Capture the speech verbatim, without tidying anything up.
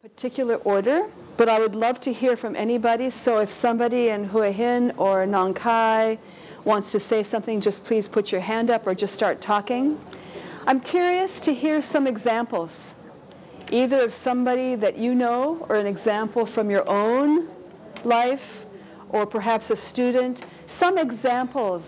Particular order, but I would love to hear from anybody. So if somebody in Hua Hin or Nong Khai wants to say something, just please put your hand up or just start talking. I'm curious to hear some examples, either of somebody that you know or an example from your own life or perhaps a student. Some examples